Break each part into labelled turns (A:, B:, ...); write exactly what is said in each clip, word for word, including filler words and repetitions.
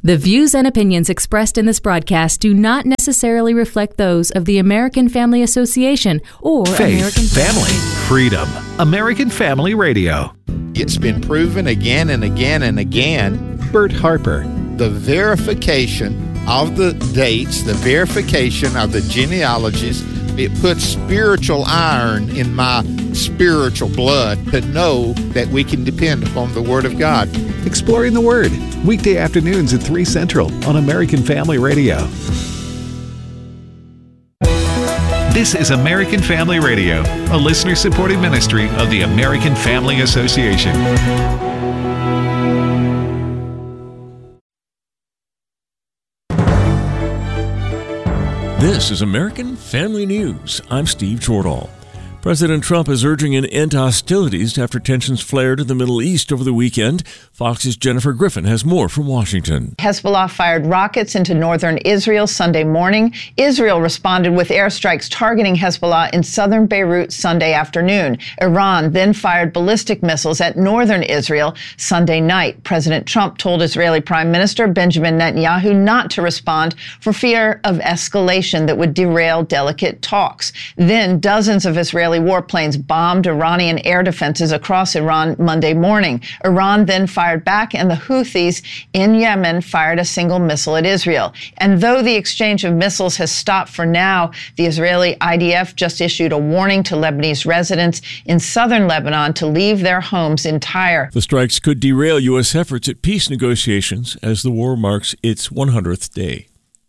A: The views and opinions expressed in this broadcast do not necessarily reflect those of the American Family Association or
B: Faith,
A: American
B: Family, Freedom, American Family Radio.
C: It's been proven again and again and again.
B: Bert Harper.
C: The verification of the dates, the verification of the genealogies, it puts spiritual iron in my spiritual blood to know that we can depend upon the Word of God.
B: Exploring the Word, weekday afternoons at three Central on American Family Radio. This is American Family Radio, a listener-supported ministry of the American Family Association.
D: This is American Family News. I'm Steve Jordahl. President Trump is urging an end to hostilities after tensions flared in the Middle East over the weekend. Fox's Jennifer Griffin has more from Washington.
E: Hezbollah fired rockets into northern Israel Sunday morning. Israel responded with airstrikes targeting Hezbollah in southern Beirut Sunday afternoon. Iran then fired ballistic missiles at northern Israel Sunday night. President Trump told Israeli Prime Minister Benjamin Netanyahu not to respond for fear of escalation that would derail delicate talks. Then dozens of Israeli warplanes bombed Iranian air defenses across Iran Monday morning. Iran then fired back, and the Houthis in Yemen fired a single missile at Israel. And though the exchange of missiles has stopped for now, the Israeli I D F just issued a warning to Lebanese residents in southern Lebanon to leave their homes entire.
D: The strikes could derail U S efforts at peace negotiations as the war marks its one hundredth day.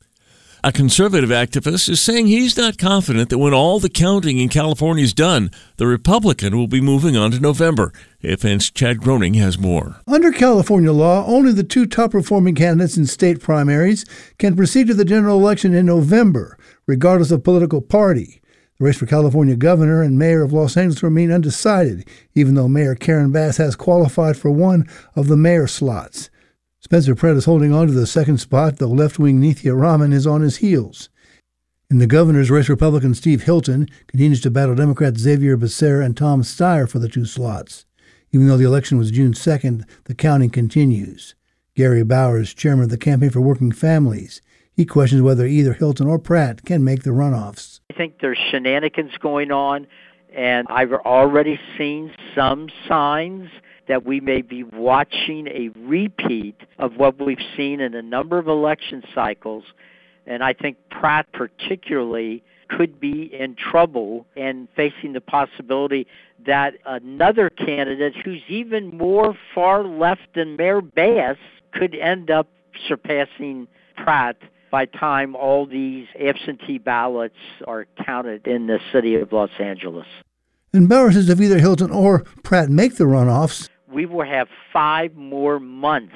D: A conservative activist is saying he's not confident that when all the counting in California is done, the Republican will be moving on to November. A F N's Chad Groening has more.
F: Under California law, only the two top-performing candidates in state primaries can proceed to the general election in November, regardless of political party. The race for California governor and mayor of Los Angeles remain undecided, even though Mayor Karen Bass has qualified for one of the mayor slots. Spencer Pratt is holding on to the second spot, though left-wing Nithya Raman is on his heels. In the governor's race, Republican Steve Hilton continues to battle Democrats Xavier Becerra and Tom Steyer for the two slots. Even though the election was June second, the counting continues. Gary Bowers, chairman of the Campaign for Working Families, he questions whether either Hilton or Pratt can make the runoffs.
G: I think there's shenanigans going on, and I've already seen some signs that we may be watching a repeat of what we've seen in a number of election cycles. And I think Pratt particularly could be in trouble and facing the possibility that another candidate who's even more far left than Mayor Bass could end up surpassing Pratt by the time all these absentee ballots are counted in the city of Los Angeles.
F: And Bauer says if either Hilton or Pratt make the runoffs,
G: we will have five more months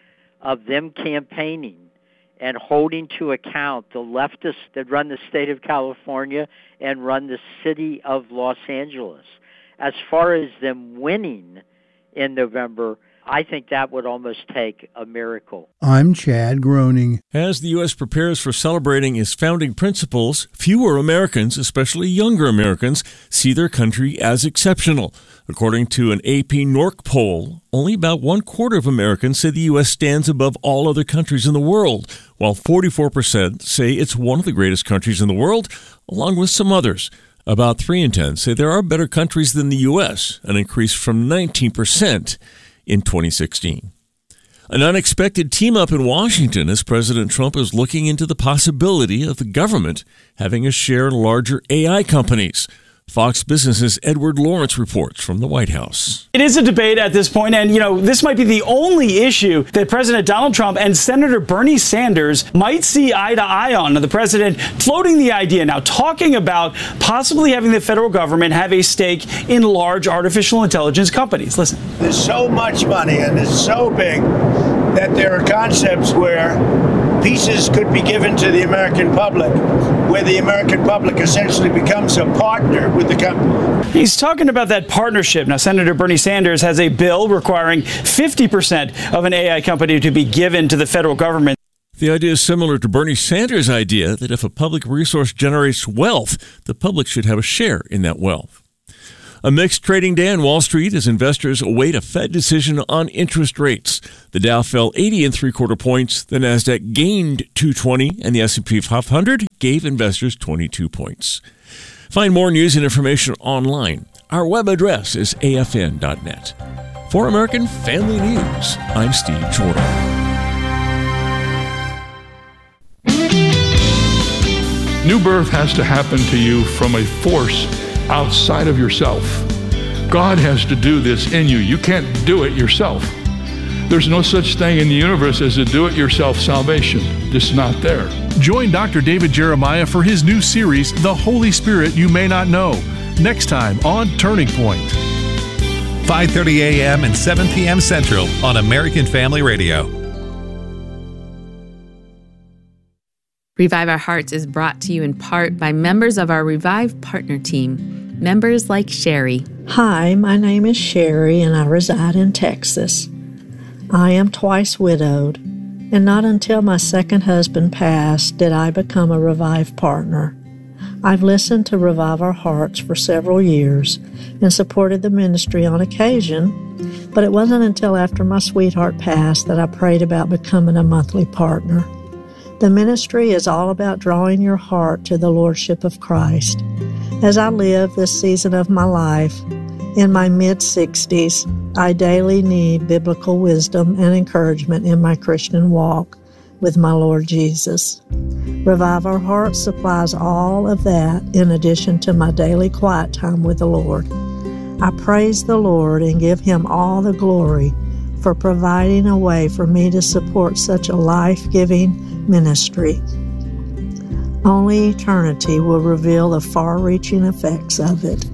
G: of them campaigning and holding to account the leftists that run the state of California and run the city of Los Angeles. As far as them winning in November, I think that would almost take a miracle.
F: I'm Chad Groening.
D: As the U S prepares for celebrating its founding principles, fewer Americans, especially younger Americans, see their country as exceptional. According to an A P N O R C poll, only about one quarter of Americans say the U S stands above all other countries in the world, while forty-four percent say it's one of the greatest countries in the world, along with some others. About three in ten say there are better countries than the U S, an increase from nineteen percent in twenty sixteen. An unexpected team-up in Washington as President Trump is looking into the possibility of the government having a share in larger A I companies. Fox Business's Edward Lawrence reports from the White House.
H: It is a debate at this point, and, you know, this might be the only issue that President Donald Trump and Senator Bernie Sanders might see eye to eye on. The president floating the idea now, talking about possibly having the federal government have a stake in large artificial intelligence companies. Listen.
I: There's so much money, and it's so big that there are concepts where pieces could be given to the American public, where the American public essentially becomes a partner with the company.
H: He's talking about that partnership. Now, Senator Bernie Sanders has a bill requiring fifty percent of an A I company to be given to the federal government.
D: The idea is similar to Bernie Sanders' idea that if a public resource generates wealth, the public should have a share in that wealth. A mixed trading day on Wall Street as investors await a Fed decision on interest rates. The Dow fell eighty and three quarter points. The Nasdaq gained two twenty, and the S and P five hundred gave investors twenty-two points. Find more news and information online. Our web address is A F N dot net. For American Family News, I'm Steve Jordan.
J: New birth has to happen to you from a force outside of yourself. God has to do this in you. You can't do it yourself. There's no such thing in the universe as a do-it-yourself salvation. Just not there.
K: Join Doctor David Jeremiah for his new series, The Holy Spirit You May Not Know, next time on Turning Point.
B: five thirty a.m. and seven p.m. Central on American Family Radio.
A: Revive Our Hearts is brought to you in part by members of our Revive Partner Team, members like Sherry.
L: Hi, my name is Sherry and I reside in Texas. I am twice widowed, and not until my second husband passed did I become a Revive partner. I've listened to Revive Our Hearts for several years and supported the ministry on occasion, but it wasn't until after my sweetheart passed that I prayed about becoming a monthly partner. The ministry is all about drawing your heart to the Lordship of Christ. As I live this season of my life, in my mid-sixties, I daily need biblical wisdom and encouragement in my Christian walk with my Lord Jesus. Revive Our Hearts supplies all of that in addition to my daily quiet time with the Lord. I praise the Lord and give Him all the glory for providing a way for me to support such a life-giving ministry. Only eternity will reveal the far-reaching effects of it.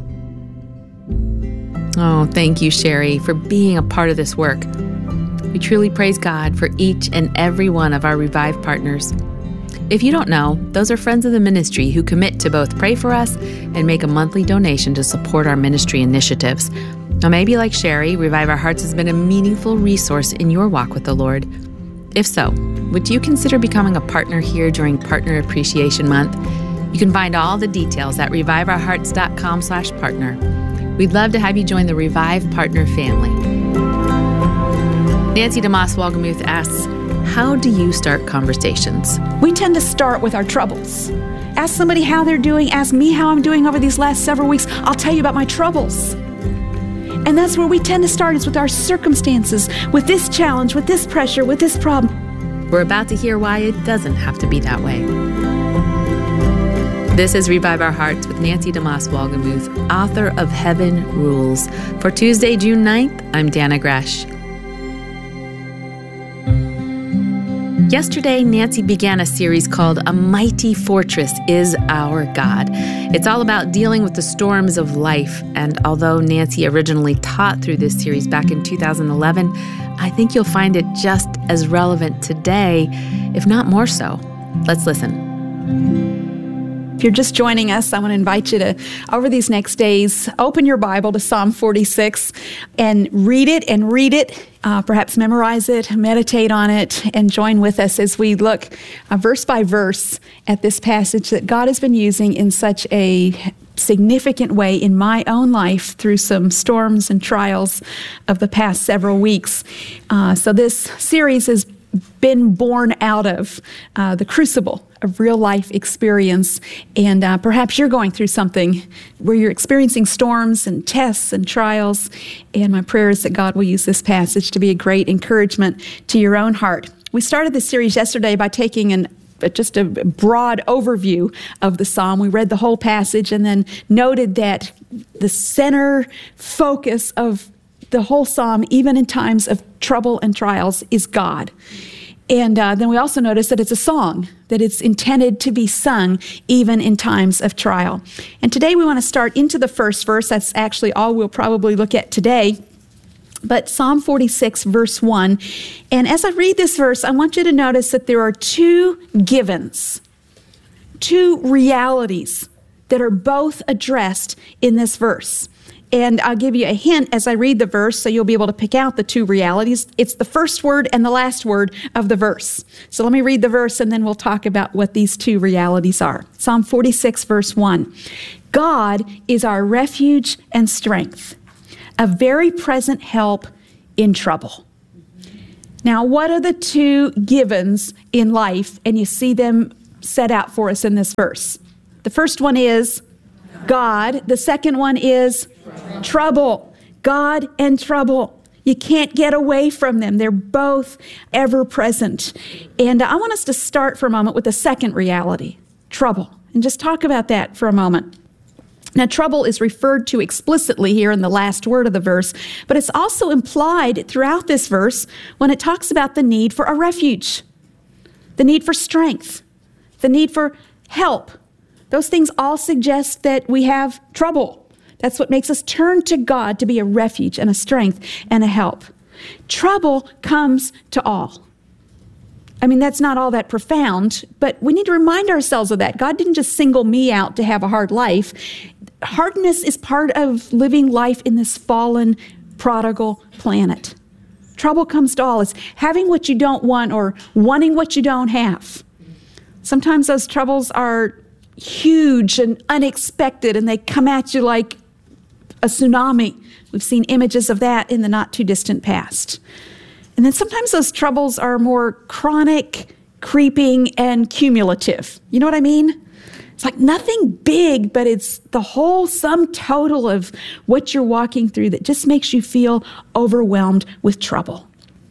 A: Oh, thank you, Sherry, for being a part of this work. We truly praise God for each and every one of our Revive partners. If you don't know, those are friends of the ministry who commit to both pray for us and make a monthly donation to support our ministry initiatives. Now, maybe like Sherry, Revive Our Hearts has been a meaningful resource in your walk with the Lord. If so, would you consider becoming a partner here during Partner Appreciation Month? You can find all the details at revive our hearts dot com slash partner. We'd love to have you join the Revive Partner family. Nancy DeMoss Wolgemuth asks, how do you start conversations?
M: We tend to start with our troubles. Ask somebody how they're doing. Ask me how I'm doing over these last several weeks. I'll tell you about my troubles. And that's where we tend to start, is with our circumstances, with this challenge, with this pressure, with this problem.
A: We're about to hear why it doesn't have to be that way. This is Revive Our Hearts with Nancy DeMoss Wolgemuth, author of Heaven Rules. For Tuesday, June ninth, I'm Dana Gresh. Yesterday, Nancy began a series called A Mighty Fortress is Our God. It's all about dealing with the storms of life. And although Nancy originally taught through this series back in two thousand eleven, I think you'll find it just as relevant today, if not more so. Let's listen.
M: If you're just joining us, I want to invite you to, over these next days, open your Bible to Psalm forty-six and read it and read it. Uh, perhaps memorize it, meditate on it, and join with us as we look uh, verse by verse at this passage that God has been using in such a significant way in my own life through some storms and trials of the past several weeks. Uh, so this series has been born out of uh, the crucible of real life experience. And uh, perhaps you're going through something where you're experiencing storms and tests and trials. And my prayer is that God will use this passage to be a great encouragement to your own heart. We started this series yesterday by taking an just a broad overview of the psalm. We read the whole passage and then noted that the center focus of the whole psalm, even in times of trouble and trials, is God. And uh, then we also noticed that it's a song, that it's intended to be sung even in times of trial. And today we want to start into the first verse. That's actually all we'll probably look at today. But Psalm forty-six, verse one. And as I read this verse, I want you to notice that there are two givens, two realities that are both addressed in this verse. And I'll give you a hint as I read the verse so you'll be able to pick out the two realities. It's the first word and the last word of the verse. So let me read the verse and then we'll talk about what these two realities are. Psalm forty-six, verse one. God is our refuge and strength, a very present help in trouble. Now, what are the two givens in life? And you see them set out for us in this verse. The first one is God. The second one is trouble. God and trouble. You can't get away from them. They're both ever present. And I want us to start for a moment with the second reality, trouble, and just talk about that for a moment. Now, trouble is referred to explicitly here in the last word of the verse, but it's also implied throughout this verse when it talks about the need for a refuge, the need for strength, the need for help. Those things all suggest that we have trouble. That's what makes us turn to God to be a refuge and a strength and a help. Trouble comes to all. I mean, that's not all that profound, but we need to remind ourselves of that. God didn't just single me out to have a hard life. Hardness is part of living life in this fallen, prodigal planet. Trouble comes to all. It's having what you don't want or wanting what you don't have. Sometimes those troubles are huge and unexpected, and they come at you like a tsunami. We've seen images of that in the not too distant past. And then sometimes those troubles are more chronic, creeping, and cumulative. You know what I mean? It's like nothing big, but it's the whole sum total of what you're walking through that just makes you feel overwhelmed with trouble.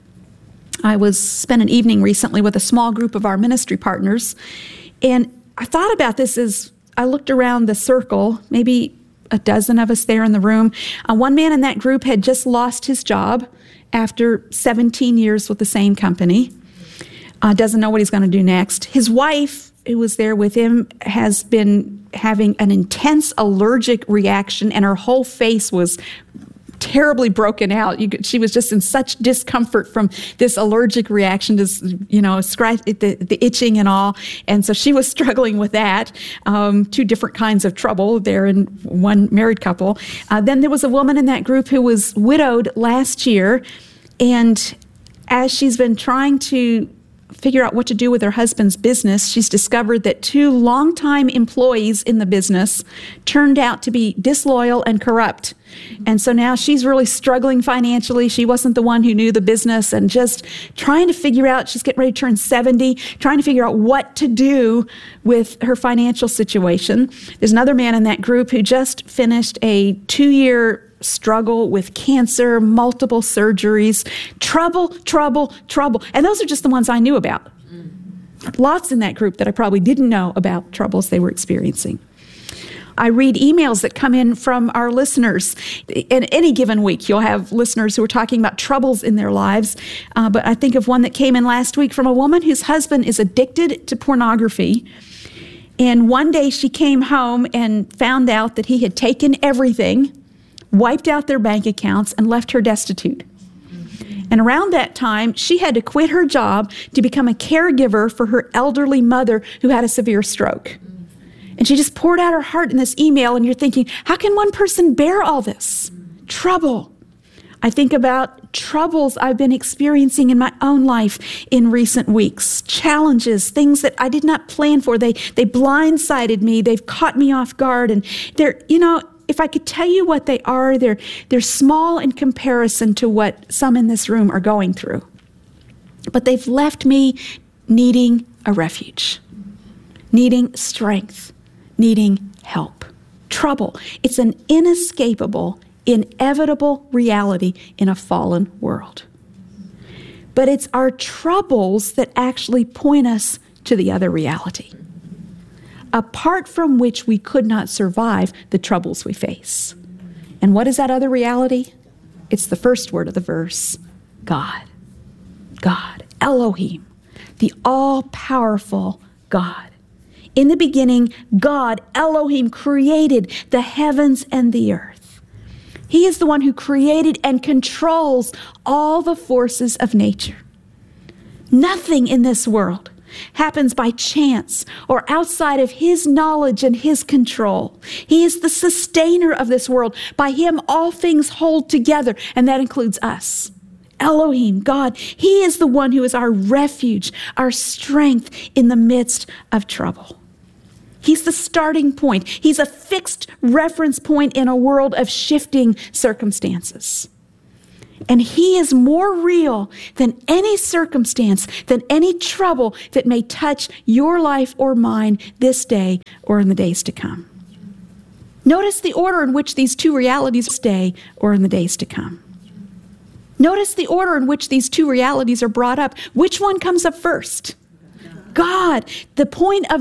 M: I was spent an evening recently with a small group of our ministry partners, and I thought about this as I looked around the circle, maybe a dozen of us there in the room. Uh, one man in that group had just lost his job after seventeen years with the same company. Uh, doesn't know what he's going to do next. His wife, who was there with him, has been having an intense allergic reaction, and her whole face was terribly broken out. You could, she was just in such discomfort from this allergic reaction to, you know, scratch, the, the itching and all. And so she was struggling with that. Um, two different kinds of trouble there in one married couple. Uh, then there was a woman in that group who was widowed last year. And as she's been trying to figure out what to do with her husband's business, she's discovered that two longtime employees in the business turned out to be disloyal and corrupt. And so now she's really struggling financially. She wasn't the one who knew the business, and just trying to figure out, she's getting ready to turn seventy, trying to figure out what to do with her financial situation. There's another man in that group who just finished a two-year struggle with cancer, multiple surgeries, trouble, trouble, trouble. And those are just the ones I knew about. Lots in that group that I probably didn't know about troubles they were experiencing. I read emails that come in from our listeners. In any given week, you'll have listeners who are talking about troubles in their lives. Uh, but I think of one that came in last week from a woman whose husband is addicted to pornography. And one day she came home and found out that he had taken everything, wiped out their bank accounts, and left her destitute. And around that time, she had to quit her job to become a caregiver for her elderly mother who had a severe stroke. And she just poured out her heart in this email, and you're thinking, how can one person bear all this? Trouble. I think about troubles I've been experiencing in my own life in recent weeks. Challenges, things that I did not plan for. They they blindsided me. They've caught me off guard. And they're, you know, if I could tell you what they are, they're they're small in comparison to what some in this room are going through. But they've left me needing a refuge, needing strength, needing help. Trouble. It's an inescapable, inevitable reality in a fallen world. But it's our troubles that actually point us to the other reality, apart from which we could not survive the troubles we face. And what is that other reality? It's the first word of the verse, God. God, Elohim, the all-powerful God. In the beginning, God, Elohim, created the heavens and the earth. He is the one who created and controls all the forces of nature. Nothing in this world happens by chance or outside of his knowledge and his control. He is the sustainer of this world. By him, all things hold together, and that includes us. Elohim, God, he is the one who is our refuge, our strength in the midst of trouble. He's the starting point. He's a fixed reference point in a world of shifting circumstances. And he is more real than any circumstance, than any trouble that may touch your life or mine this day or in the days to come. Notice the order in which these two realities stay or in the days to come. Notice the order in which these two realities are brought up. Which one comes up first? God. The point of